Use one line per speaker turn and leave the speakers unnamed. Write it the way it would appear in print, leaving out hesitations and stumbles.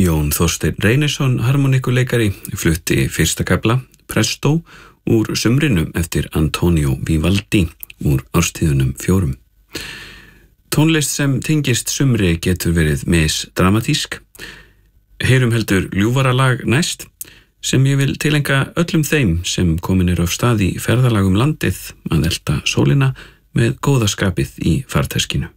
Jón Þorsteinn Reynisson, harmonikuleikari, flutti fyrsta kafla, Presto, úr Sumrinu eftir Antonio Vivaldi, úr árstíðunum 4. Tónlist sem tengist sumri getur verið misdramatísk. Heyrum heldur ljúfara lag næst, sem ég vil tilenga öllum þeim sem komin af stað í ferðalag landið að elta sólina með góða skapið í farteskinu.